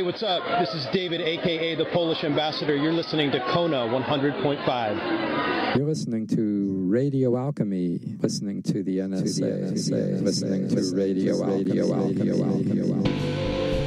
what's up? This is David, a.k.a. the Polish Ambassador. You're listening to Kona 100.5. You're listening to Radio Alchemy, listening to the NSA, listening to Radio Alchemy.